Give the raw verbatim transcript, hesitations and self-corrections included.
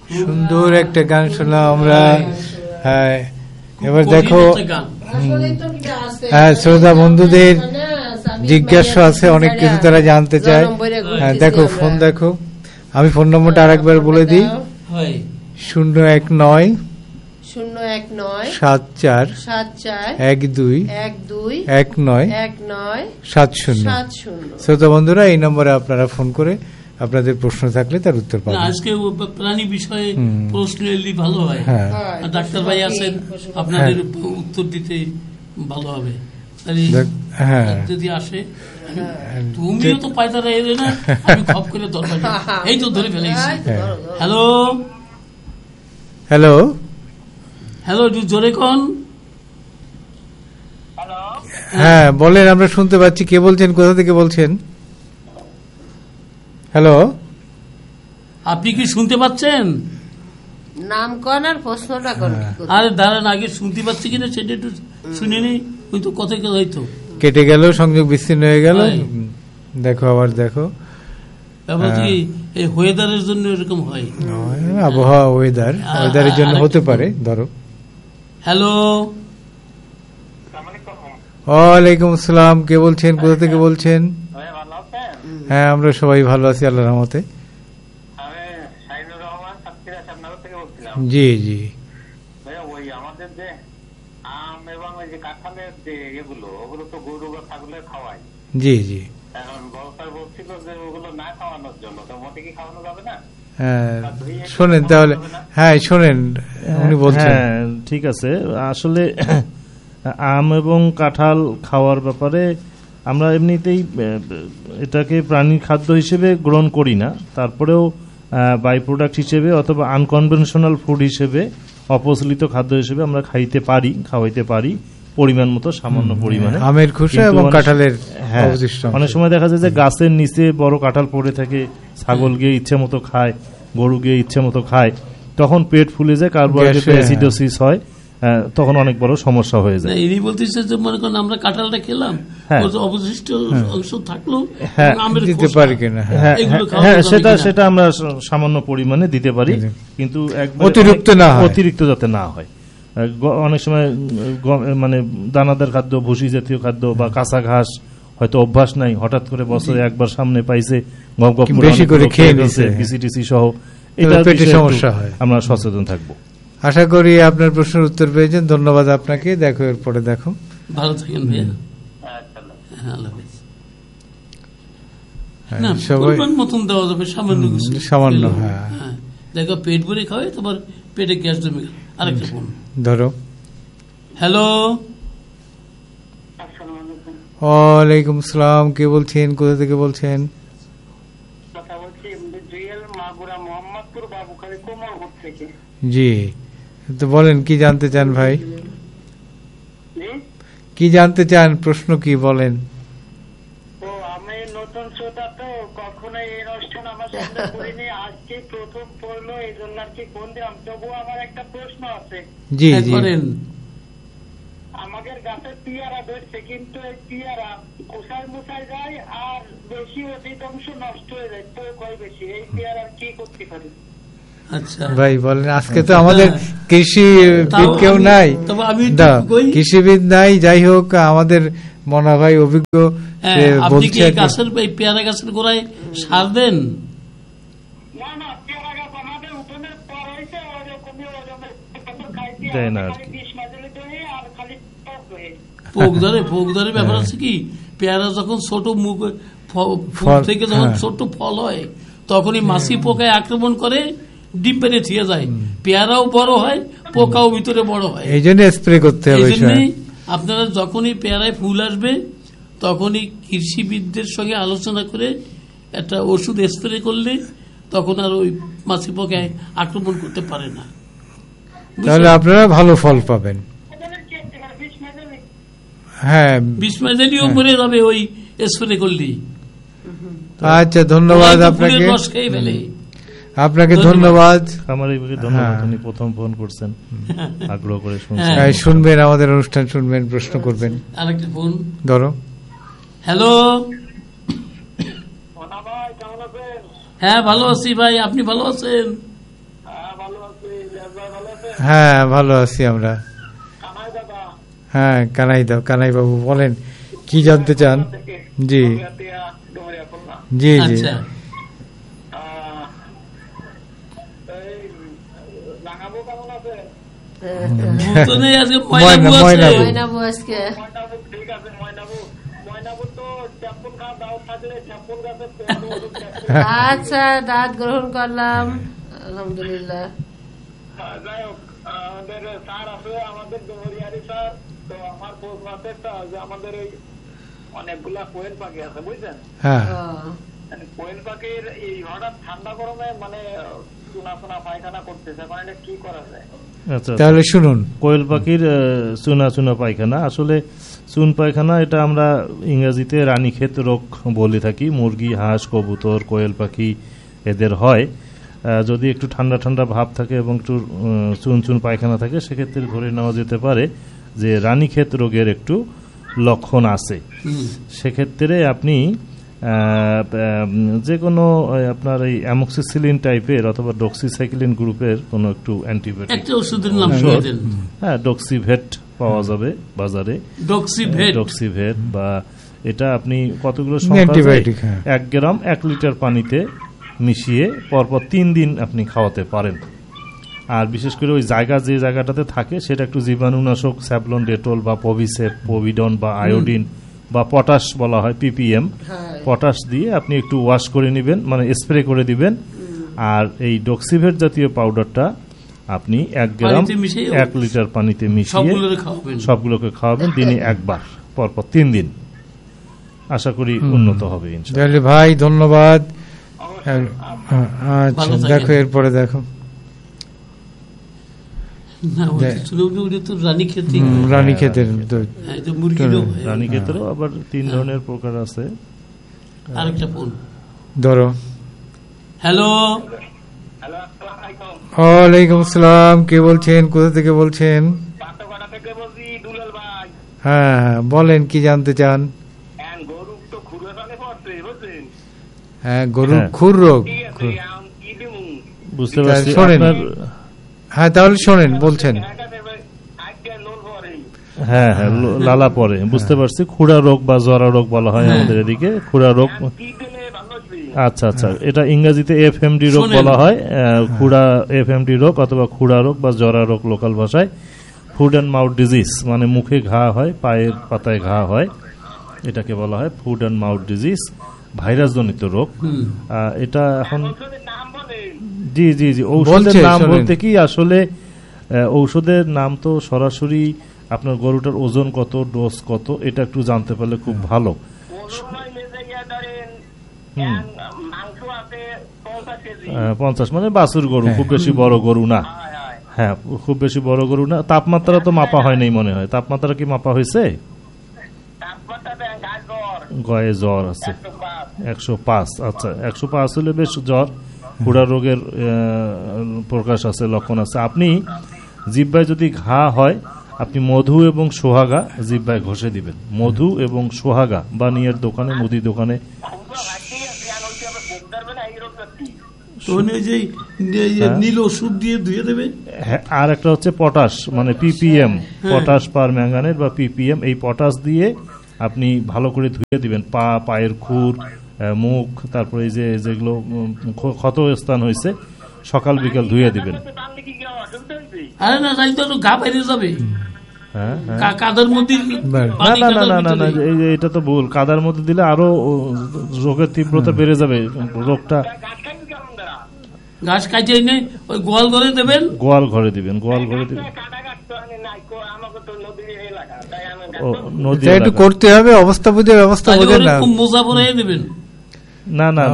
সুন্দর একটা গান শুনলাম আমরা। হ্যাঁ, এবার দেখো, হ্যাঁ, শ্রোতা বন্ধুদের জিজ্ঞাসা আছে, অনেক কিছু তারা জানতে চায়। হ্যাঁ, দেখো ফোন, দেখো আমি ফোন নম্বরটা আরেকবার বলে দিই, শূন্য এক নয় শূন্য এক নয় সাত চার সাত চার এক দুই এক দুই এক নয় এক নয় সাত শূন্য সাত শূন্য। শ্রোতা বন্ধুরা, এই নম্বরে আপনারা ফোন করে আপনাদের প্রশ্ন থাকলে তার উত্তর পাবেন। আজকে প্রাণী বিষয়ে প্রশ্ন এলে ভালো হয়, ডাক্তার ভাই আছেন, আপনাদের উত্তর দিতে ভালো হবে। হ্যাঁ, যদি আসে, তুমিও তো পায়তারা এলে না, আমি খপ করে দরকার, এই তো ধরে ফেলেছি। হ্যালো হ্যালো হ্যালো, জোরে কোন? হ্যাঁ বলেন, আমরা শুনতে পাচ্ছি। কে বলছেন, কোথা থেকে বলছেন? হ্যালো, আপনি কি শুনতে পাচ্ছেন? নাম কোন আর প্রশ্নটা কোন? আরে দাঁড়ান, আগে শুনতে পাচ্ছি কিনা সেটা একটু শুনে নি, ওই তো কথা হয়তো কেটে গেল, সংযোগ বিচ্ছিন্ন হয়ে গেল। দেখো আবার দেখো, এই ওয়েদারের জন্য এরকম হয়, আবহাওয়া ওয়েদার ওয়েদারের জন্য হতে পারে। ধরো, হ্যালো, ওয়ালাইকুম আসসালাম, কে বলছেন, কোথা থেকে বলছেন? হ্যাঁ, আমরা সবাই ভালো আছি আল্লাহর রহমতে। জি জি, ওই আমাদের যে আম এবং ওই যে কাঁঠালের যে এগুলো, ওগুলো তো গরু বা ছাগলের খাওয়াই। জি জি, এখন বলসার বলছিল যে ওগুলো না খাওয়ানোর জন্য, তো মোটে কি খাওয়ানো যাবে না? হ্যাঁ শোনেন তাহলে, হ্যাঁ শোনেন উনি বলছেন। ঠিক আছে, আসলে আম এবং কাঁঠাল খাওয়ার ব্যাপারে আমরা এমনিতেই এটাকে প্রাণীর খাদ্য হিসেবে গ্রহণ করি না, তারপরেও বাই প্রোডাক্ট হিসেবে অথবা আনকনভেনশনাল ফুড হিসেবে, অপ্রচলিত খাদ্য হিসেবে আমরা খাইতে পারি, খাওয়াইতে পারি পরিমাণ মতো, সামান্য পরিমাণে। আমের খোসা এবং কাঁঠালের অবশিষ্ট অনেক সময় দেখা যায় যে গাছের নিচে বড় কাঁঠাল পড়ে থাকে, ছাগল গিয়ে ইচ্ছে মতো খায়, গরু গিয়ে ইচ্ছে মতো খায়, তখন পেট ফুলে যায়, কার্বোহাইড্রেট অ্যাসিডোসিস হয়, তখন অনেক বড় সমস্যা হয়ে যায়। এরই বলতেছে যে মনে করেন আমরা কাঁঠালটা খেলাম, অবশিষ্ট অংশ থাকলো দিতে পারি কিনা, হ্যাঁ সেটা সেটা আমরা সামান্য পরিমাণে দিতে পারি, কিন্তু অতিরিক্ত না, অতিরিক্ত যাতে না হয়। অনেক সময় মানে দানাদার খাদ্য, ভুসি জাতীয় খাদ্য বা কাঁচা ঘাস হয়তো অভ্যাস নাই, হঠাৎ করে বছরে একবার সামনে পাইছে, গপ গপ বেশি করে খেয়ে নিছে, বিসিটিসি সহ, এটা পেটে সমস্যা হয়। আমরা সচেতন থাকবো। আশা করি আপনার প্রশ্নের উত্তর পেয়েছেন, ধন্যবাদ আপনাকে। দেখো এরপরে দেখো, ভালো থাকেন ভাইয়া, মতন দেওয়া যাবে সামান্য সামান্য। হ্যাঁ, দেখো পেট ভরে খাওয়াই, তোমার পেটে গ্যাস জমে গেল। আরেকটা ফোন, ধরো। হ্যালো, ওয়ালাইকুম আসসালাম, কে বলছেন, কোথা থেকে বলছেন? জি, তো বলেন কি জানতে চান ভাই, কি জানতে চান, প্রশ্ন কি বলেন? আমি নতুন শ্রোতা, তো কখনো এই অনুষ্ঠান আমার সামনে করিনি, আজকে প্রথম পড়লো, এই জন্য আর কি ফোন দিলাম। তবুও আমার একটা প্রশ্ন আছে। জি জি, আমাদের গাছের পেয়ারা ধরছে, কিন্তু এই পেয়ারা কোষায় মুছায় যায় আর বেশি অধিকাংশ নষ্ট হয়ে যায়, তো কয় বেশি, এই পেয়ারা কি করতে পারে? আচ্ছা ভাই বলেন, আজকে তো আমাদের কৃষিবিদ কেউ নাই, কৃষিবিদ নাই, যাই হোক আমাদের মনা ভাই অভিজ্ঞ বলছে। গাছের পেয়ারা গাছের গোড়ায় সার দেন? না না, পেয়ারা গাছ আমাদের উঠোনের পর হয়েছে, পোক ধরে, পোক ধরে ব্যাপার আছে কি, পেয়ারা যখন ছোট মুখ ফুল থেকে যখন ছোট ফল হয়, তখনই মাছি পোকায় আক্রমণ করে, ডিম পেরে থিয়ে যায়, পেয়ারাও বড় হয়, পোকাও ভিতরে বড় হয়। এই জন্য স্প্রে করতে হবে। এই জন্যই আপনারা যখনই পেয়ারায় ফুল আসবে, তখনই কৃষিবিদদের সঙ্গে আলোচনা করে একটা ওষুধ স্প্রে করলে তখন আর ওই মাছি পোকায় আক্রমণ করতে পারে না, তাহলে আপনারা ভালো ফল পাবেন। হ্যাঁ, বিশ মাইলেও মরে যাবে ওই স্প্রে করলেই। আচ্ছা, ধন্যবাদ আপনাকে, রস খেয়ে ফেলে। আপনাকে ধন্যবাদ, আমার এই ধন্যবাদ, উনি প্রথম ফোন করছেন, আগ্রহ করে শুনছেন, শুনবেন আমাদের অনুষ্ঠান, শুনবেন, প্রশ্ন করবেন। আরেকটা ফোন, ধরো। হ্যালো, হ্যাঁ ভালো আছি ভাই, আপনি ভালো আছেন? হ্যাঁ ভালো আছি আমরা। কানাই দাদা, হ্যাঁ কানাই দাও, কানাই বাবু বলেন কি জানতে চান? জি ডুমুরিয়া, ডুমুরিয়া খুলনা। জি জি আচ্ছা আহ, এই রাঙাবো কেমন আছে? তো নেই আজকে ময়না, ময়না ময়না আছে। বউ। ময়নাবু আজকে ময়নাবু ঠিক আছে, ময়নাবু ময়নাবু তো চ্যাপন খাওয়া দাও থাকলে চ্যাপন গাছে আচ্ছা দাঁত গ্রহণ করলাম আলহামদুলিল্লাহ। যাই হোক, আমাদের স্যার আছে, আমাদের ডুমুরিয়ারি স্যার। তো আমার প্রশ্ন আছে যে আমাদের এই অনেকগুলা কোয়েল পাখি আছে বুঝছেন, হ্যাঁ ও, মানে কোয়েল পাখির এই হঠাৎ ঠান্ডা গরমে মানে চুনা চুনা পায়খানা করতেছে, মানে এটা কি করা যায়? আচ্ছা তাহলে শুনুন। কোয়েল পাখির আহ, চুনা চুনা পায়খানা, আসলে চুন পায়খানা এটা আমরা ইংরেজিতে রানীক্ষেত রোগ বলে থাকি। মুরগি, হাঁস, কবুতর, কোয়েল পাখি এদের হয়। আহ, যদি একটু ঠান্ডা ঠান্ডা ভাব থাকে এবং একটু উম, চুন চুন পায়খানা থাকে, সেক্ষেত্রে ধরে নেওয়া যেতে পারে যে রানীক্ষেত রোগের একটু লক্ষণ আছে। হুম। সেক্ষেত্রে আপনি আহ, যে কোনো আহ, আপনার এই অ্যামোক্সিসিলিন টাইপের অথবা ডক্সিসাইক্লিন গ্রুপের কোনো একটু অ্যান্টিবায়োটিক, একটা ওষুধের নাম শুনে দেন। হ্যাঁ ডক্সিভেট পাওয়া যাবে বাজারে, ডক্সিভেট। ডক্সিভেট বা এটা আপনি কতগুলো অ্যান্টিবায়োটিক, হ্যাঁ। এক গ্রাম এক লিটার পানিতে মিশিয়ে পরপর তিন দিন আপনি খাওয়াতে পারেন। আর বিশেষ করে ওই জায়গা যে জায়গাটাতে থাকে সেটা একটু জীবাণুনাশক স্যাভলন, ডেটল বা পভিসেপ, পভিডন বা আয়োডিন বা পটাশ বলা হয় পিপিএম, হ্যাঁ। পটাশ দিয়ে আপনি একটু ওয়াশ করে নেবেন, মানে স্প্রে করে দিবেন। আর এই ডক্সিভেট জাতীয় পাউডারটা আপনি এক গ্রাম পানিতে মিশিয়ে এক লিটার পানিতে মিশিয়ে সবগুলোরে খাওয়াবেন। সবগুলোকে খাওয়াবেন দিনে একবার, পরপর তিন দিন। আশা করি উন্নত হবে ইনশাআল্লাহ। তাহলে ভাই ধন্যবাদ। অবশ্যই। আচ্ছা ভালো থাকেন। দেখো এরপরে দেখো না, ওটা ছিল কি, ওটা তো রানীক্ষেতই। হুম, রানীক্ষেতের দুধ। হ্যাঁ, এটা মুরগিরও হয়। রানীক্ষেতেরও আবার তিন ধরনের প্রকার আছে। আরেকটা ফোন। ধরো। হ্যালো, হ্যালো, আসসালামু আলাইকুম। ওয়ালাইকুম আসসালাম, কে বলছেন, কোথা থেকে বলছেন? পাটকড়া থেকে বলছি, দুলাল ভাই। হ্যাঁ হ্যাঁ, বলেন কি জানতে চান? হ্যাঁ, গরু তো খুঁড়ে ফেলে পড়ছে বুঝছেন, হ্যাঁ গরুর হ্যাঁ। খুর রোগ। ঠিক আছে, এখন কি দিমু? বুঝতে পারছি শোনেন। আপনার, হ্যাঁ তাহলে শোনেন বলছেন। একটা দেবে, আজকে লোল পরে। হ্যাঁ হ্যাঁ ল- লালা পরে, বুঝতে পারছি। খুরা রোগ বা জরা রোগ বলা হয় আমাদের এদিকে, খুরা রোগ। কি দিলে ভালো হবে? আচ্ছা আচ্ছা, এটা ইংরেজিতে এফ এম ডি রোগ শোনেন। বলা হয়। আহ, খুরা এফ এম ডি রোগ অথবা খুরা রোগ বা জরা রোগ লোকাল ভাষায়। ফুড অ্যান্ড মাউথ ডিজিজ, মানে মুখে ঘা হয়, পায়ের পাতায় ঘা হয়, এটাকে বলা হয় food and mouth disease, virus জনিত রোগ। হুম। আহ, এটা এখন ওষুধের নাম বলেন। জি জি জি ঔষধের বলছে, নাম শোনেন। বলতে কি আসলে আহ, ঔষধের নাম তো সরাসরি আপনার গরুটার ওজন কত, ডোজ কত, এটা একটু জানতে পারলে খুব ভালো। ওজন নয় লেজে গিয়া ধরেন, হুম। এখন মাংস আছে পঞ্চাশ কেজি। আহ, পঞ্চাশ মানে বাছুর গরু, হ্যাঁ। খুব বেশি বড় গরু না। হয়, হয়। হ্যাঁ খুব বেশি বড় গরু না। তাপমাত্রা তো মাপা হয় নাই মনে হয়, তাপমাত্রা কি মাপা হয়েছে? তারপরটা দেন গাছ জ্বর, গয়ে জ্বর আছে একশো পাঁচ। একশো পাঁচ। আচ্ছা একশো পাঁচ হলে বেশ জ্বর, খুরা রোগের আহ, প্রকাশ আছে, লক্ষণ আছে। আপনি জিহ্বায় যদি ঘা হয়, আপনি মধু এবং সোহাগা জিহ্বায় ঘষে দিবেন। মধু এবং সোহাগা বা নিয়ের দোকানে, মুদি দোকানে। খুব রাখি আছে, আর ওই যে আবার ভোগ ধরবে না, এই রোগটা কি? তো উনি ওই যে এই যে হ্যাঁ। নীল ওষুধ দিয়ে ধুয়ে দেবে। হ্যাঁ, আর একটা হচ্ছে পটাশ, মানে পিপিএম, পটাশ পার ম্যাঙ্গানেট বা পিপিএম। এই পটাশ দিয়ে আপনি ভালো করে ধুয়ে দিবেন পা, পায়ের খুর, আহ, মুখ, তারপরে এই যে যেগুলো উম, ক্ষ- ক্ষত স্থান হয়েছে, সকাল বিকাল ধুয়ে দিবেন। টানলে কি কেউ অসুবিধা হয়েছে? আরে না, তাই তো একটু গা বাইরে যাবে। হ্যাঁ হ্যাঁ। কা- কাদার মধ্যে বাহ। না পানি না না কাদার না না না, ভিতরে। এই যে এটা তো ভুল। কাদার মধ্যে দিলে আরো ও, রোগের তীব্রতা বেড়ে যাবে, রোগটা। গাছ খাইনি কেমন দ্বারা? ঘাস কাটিয়ে এনে ওই গোয়াল ঘরে দেবেন। গোয়াল ঘরে দিবেন, গোয়াল ঘরে দিবেন। কাটা গাছ তো আমি নাই, কো- আমাকে তো নদীর এলাকা, তাই আমি গাছ ও করবো। নদী এটা একটু এলাকা। করতে হবে, অবস্থা বুঝে ব্যবস্থা তাহলে বোঝেন ওরে না। খুব মোজা পরে দেবেন। না না